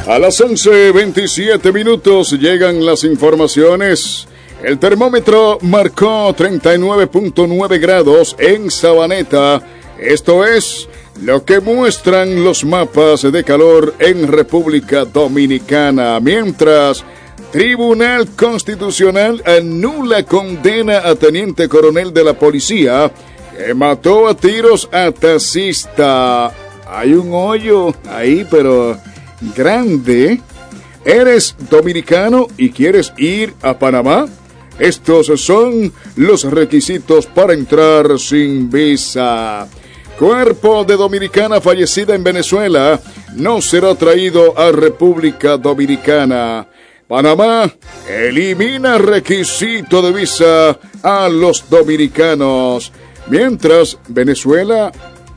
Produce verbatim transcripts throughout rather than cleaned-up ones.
A las once veintisiete minutos llegan las informaciones. El termómetro marcó treinta y nueve punto nueve grados en Sabaneta. Esto es lo que muestran los mapas de calor en República Dominicana. Mientras, Tribunal Constitucional anula condena a teniente coronel de la policía que mató a tiros a taxista. Hay un hoyo ahí, pero grande. ¿Eres dominicano y quieres ir a Panamá? Estos son los requisitos para entrar sin visa. Cuerpo de dominicana fallecida en Venezuela no será traído a República Dominicana. Panamá elimina requisito de visa a los dominicanos. Mientras, Venezuela,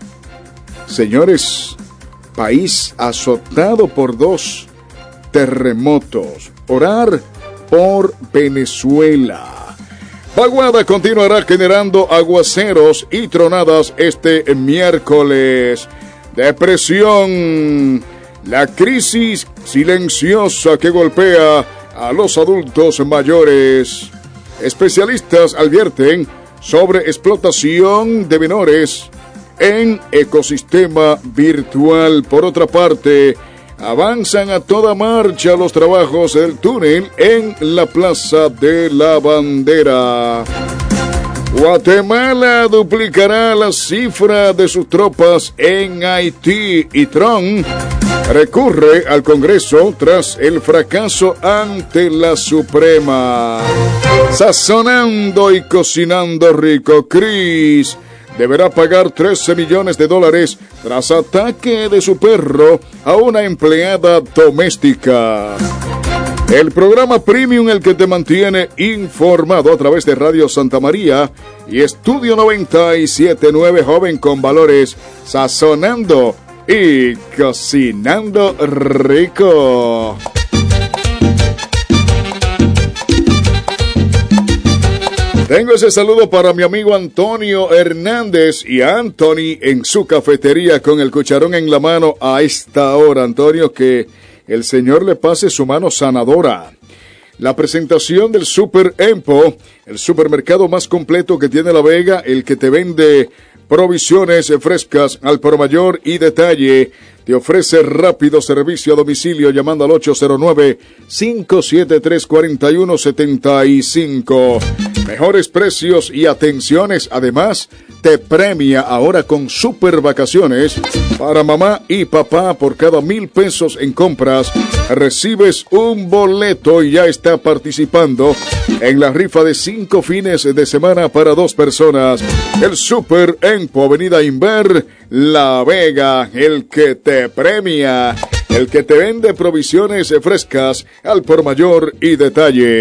señores, país azotado por dos terremotos. Orar por Venezuela. Vaguada continuará generando aguaceros y tronadas este miércoles. Depresión. La crisis silenciosa que golpea a los adultos mayores. Especialistas advierten sobre explotación de menores en ecosistema virtual. Por otra parte, avanzan a toda marcha los trabajos del túnel en la Plaza de la Bandera. Guatemala duplicará la cifra de sus tropas en Haití y Trump recurre al Congreso tras el fracaso ante la Suprema. Sazonando y cocinando rico, Chris deberá pagar trece millones de dólares tras ataque de su perro a una empleada doméstica. El programa Premium, el que te mantiene informado a través de Radio Santa María y Estudio noventa y siete punto nueve, joven con valores, sazonando y cocinando rico. Tengo ese saludo para mi amigo Antonio Hernández y Anthony en su cafetería con el cucharón en la mano a esta hora. Antonio, que el Señor le pase su mano sanadora. La presentación del Super Empo, el supermercado más completo que tiene La Vega, el que te vende provisiones frescas al por mayor y detalle. Te ofrece rápido servicio a domicilio llamando al ocho cero nueve, cinco siete tres, cuatro uno siete cinco. Mejores precios y atenciones. Además, te premia ahora con super vacaciones para mamá y papá. Por cada mil pesos en compras recibes un boleto y ya está participando en la rifa de cinco fines de semana para dos personas. El Super Empo, Avenida Inver, La Vega, el que te premia, el que te vende provisiones frescas al por mayor y detalle.